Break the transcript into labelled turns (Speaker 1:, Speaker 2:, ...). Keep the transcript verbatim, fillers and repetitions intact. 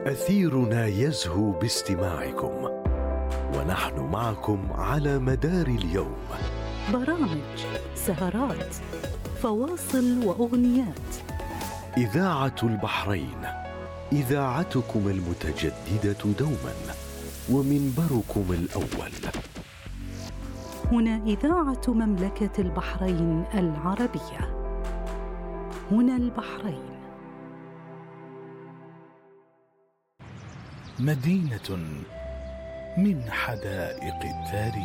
Speaker 1: أثيرنا يزهو باستماعكم، ونحن معكم على مدار اليوم.
Speaker 2: برامج، سهرات، فواصل وأغنيات.
Speaker 1: إذاعة البحرين، إذاعتكم المتجددة دوما ومنبركم الأول.
Speaker 2: هنا إذاعة مملكة البحرين العربية. هنا البحرين.
Speaker 3: مدينة من حدائق التاريخ.